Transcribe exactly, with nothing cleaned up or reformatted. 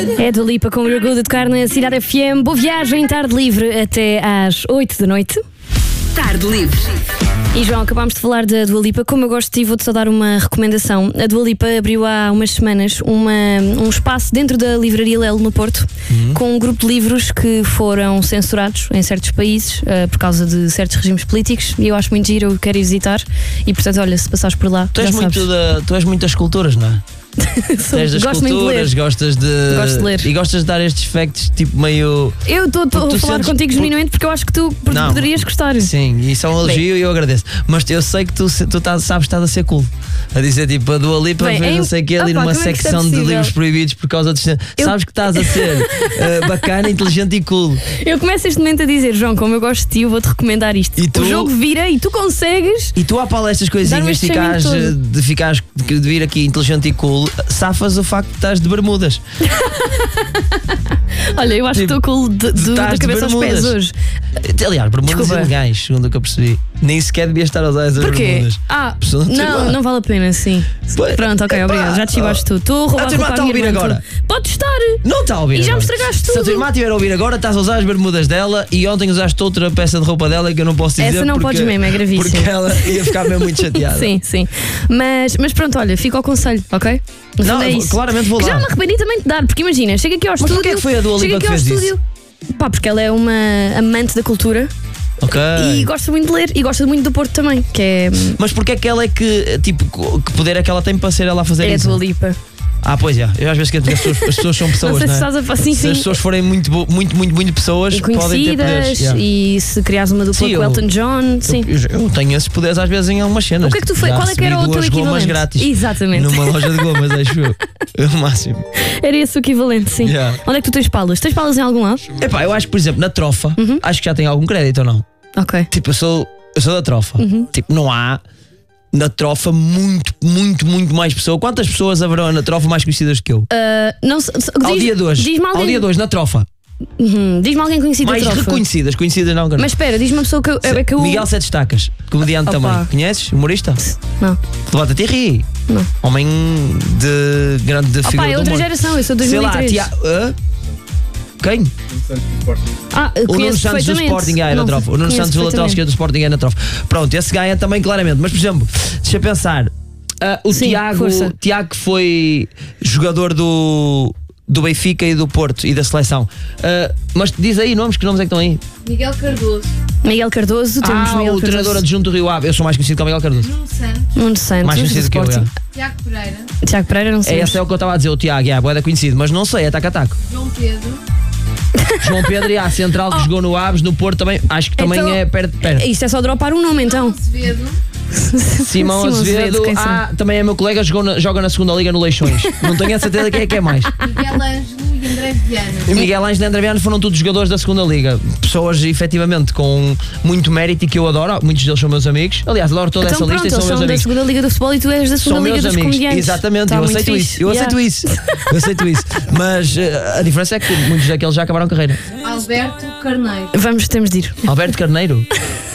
É Dua Lipa com o You're Good a tocar na Cidade F M. Boa viagem, tarde livre até às oito da noite. Tarde livre. E João, acabámos de falar da Dua Lipa. Como eu gosto de ti, vou-te só dar uma recomendação. A Dua Lipa abriu há umas semanas uma, um espaço dentro da Livraria Lelo no Porto, uhum. com um grupo de livros que foram censurados em certos países uh, por causa de certos regimes políticos, e eu acho muito giro, eu quero ir visitar. E portanto, olha, se passares por lá, tu és, muito da, tu és muito das culturas, não é? Tens das gosto culturas, de gostas de. Gosto de ler. E gostas de dar estes factos tipo meio. Eu estou a falar sentes... contigo genuinamente porque eu acho que tu não, poderias gostar. Sim, isso é um elogio e eu agradeço. Mas eu sei que tu, tu tá, sabes que estás a ser cool. A dizer tipo, a Dua Lipa Bem, fez em... não sei o que ali Opa, numa é secção de livros proibidos por causa de. Eu... Sabes que estás a ser uh, bacana, inteligente e cool. Eu começo este momento a dizer, João, como eu gosto de ti, eu vou-te recomendar isto. E tu... O jogo vira e tu consegues. E tu, à pala estas coisinhas de ficares, de ficares de vir aqui inteligente e cool, safas o facto de estás de bermudas. Olha, eu acho tipo, que estou cool de, de, da cabeça aos pés hoje. Aliás, bermudas ilegais, segundo o que eu percebi. Nem sequer devia estar a usar essas Porquê? bermudas. Ah, não, não vale a pena, sim. Pois, Pronto, ok, obrigado. Já te chivaste tudo. Estou a roubar a tua está a ouvir agora. Pode estar. Não está a ouvir. E já agora. me estragaste tudo. Se a tua irmã estiver a ouvir agora, estás a usar as bermudas dela e ontem usaste outra peça de roupa dela que eu não posso dizer. Essa não porque, podes mesmo, é gravíssimo. Porque ela ia ficar mesmo muito chateada. Sim, sim. Mas, mas pronto, olha, fica ao conselho, ok? Mas não, é isso. Claramente vou que lá. Já me arrependi também de dar, porque imagina, chega aqui ao mas estúdio. Mas porquê é que foi a Dua Lipa que fez estúdio, isso? Pá, porque ela é uma amante da cultura. Ok. E gosta muito de ler e gosta muito do Porto também, que é. Mas porquê é que ela é que, tipo, que poder é que ela tem para ser ela a fazer é isso? É a Dua Lipa. Ah, pois é. Eu às vezes que as pessoas, as pessoas são pessoas, não, sei se, não é? A... Sim, se as pessoas forem muito, muito, muito, muito pessoas, e podem ter poderes. Yeah. E se criares uma dupla sim, com o Elton John, sim. Eu, eu tenho esses poderes às vezes em algumas cenas. O que é que tu foi? Qual é que era o teu equivalente? Grátis. Exatamente. Numa loja de gomas, acho eu. É o máximo. Era esse o equivalente, sim. Yeah. Onde é que tu tens palas? Tens palas em algum lado? Epá, eu acho que, por exemplo, na trofa, uhum. acho que já tem algum crédito ou não? Ok. Tipo, eu sou, eu sou da trofa. Uhum. Tipo, não há na trofa muito, muito, muito mais pessoas. Quantas pessoas haverão na trofa mais conhecidas que eu? Uh, não, diz, ao dia de hoje. Diz-me alguém... Ao dia de hoje, na trofa. Uhum. Diz-me alguém conhecido mais da trofa. reconhecidas, conhecidas não. Mas espera, diz-me uma pessoa que eu... É que eu... Miguel Sete Estacas, comediante Opa. também. Conheces? Humorista? Não. Levanta-te e ri. Não. Homem de grande de figura. Opa, é outra geração, eu sou de dois mil e três. Sei lá, tia... Uh? Quem? Ah, o Nuno Santos do Sporting é na trofa. O Nuno Santos do lateral esquerdo do Sporting é na trofa. Pronto, esse ganha também claramente. Mas, por exemplo, deixa eu pensar. Uh, o Sim, Tiago, Tiago que foi jogador do, do Benfica e do Porto e da seleção. Uh, mas diz aí nomes, que nomes é que estão aí? Miguel Cardoso. Miguel Cardoso, temos ah, Miguel o Cardoso. treinador adjunto do Rio Ave. Eu sou mais conhecido como Miguel Cardoso. Nuno Santos. Nuno Santos. Mais conhecido que eu, é. Tiago Pereira. Tiago Pereira, não sei. É, esse é o que eu estava a dizer, o Tiago, é, é conhecido, mas não sei, é taca-taco. João Pedro. João Pedro e a central que oh. jogou no Aves, no Porto também, acho que também então, é perto. Isto é só dropar um nome então. Azevedo. Simão Simão Azevedo, Azevedo ah, também é meu colega, jogou na, joga na segunda liga no Leixões. Não tenho a certeza quem é que é mais. Miguel Ângelo e André Viana. E Miguel Ângelo e André Viana foram todos jogadores da segunda liga. Pessoas efetivamente com muito mérito e que eu adoro. Muitos deles são meus amigos. Aliás, adoro toda então, essa pronto, lista e são meus são amigos. da segunda liga do futebol e tu és da segunda são liga meus dos amigos. comediantes. Exatamente, tá eu aceito fixe. isso. Eu yeah. aceito isso. Eu aceito isso. Mas uh, a diferença é que muitos daqueles já acabaram carreira. Alberto Carneiro. Vamos, temos de ir. Alberto Carneiro?